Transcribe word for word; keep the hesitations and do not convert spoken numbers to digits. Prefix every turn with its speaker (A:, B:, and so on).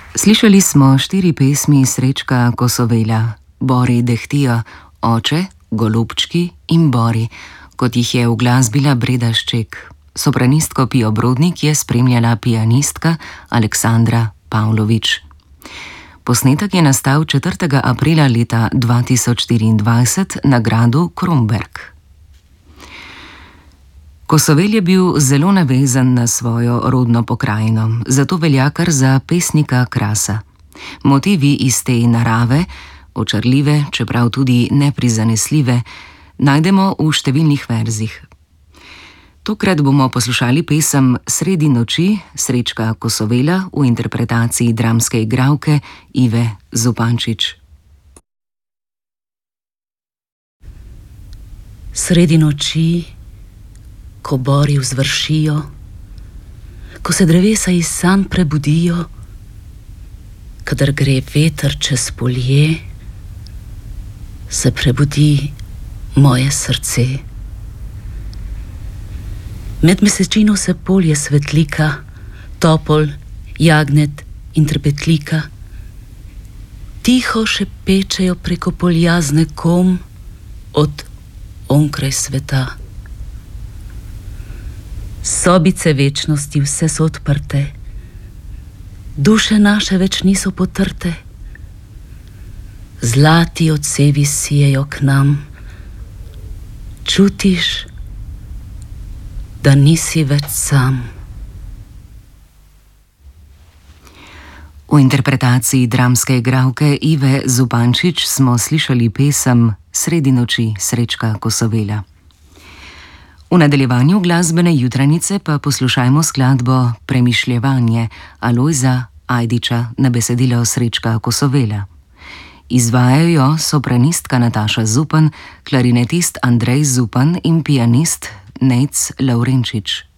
A: Slišali smo štiri pesmi Srečka Kosovela: Bori dehtijo, Oče, Golubčki in Bori, kot jih je uglasbila Breda Šček. Sopranistko Pijo Brodnik je spremljala pianistka Aleksandra Pavlović. Posnetek je nastal četrtega aprila leta dva tisoč štiriindvajset na gradu Kromberk. Kosovel je bil zelo navezan na svojo rodno pokrajino, zato velja kar za pesnika krasa. Motivi iz te narave, očarljive, čeprav tudi neprizanesljive, najdemo v številnih verzih. Tokrat bomo poslušali pesem Sredi noči Srečka Kosovela v interpretaciji dramske igralke Ive Zupančič.
B: Sredi noči, ko bori vzvršijo, ko se drevesa iz sanj prebudijo, kadar gre veter čez polje, se prebudi moje srce. Med mesečino se polje svetlika, topol, jagnet in trepetlika, tiho šepečejo preko polja z nekom od onkraj sveta. Sobice večnosti vse so odprte, duše naše več niso potrte, zlati odsevi sijejo k nam, čutiš, da nisi več sam.
A: V interpretaciji dramske igralke Ive Zupančič smo slišali pesem Sredi noči Srečka Kosovela. V nadaljevanju glasbene jutranice pa poslušajmo skladbo Premišljevanje Alojza Ajdiča na besedilo Srečka Kosovela. Izvajajo sopranistka Nataša Zupan, klarinetist Andrej Zupan in pianist Nejc Lavrenčič.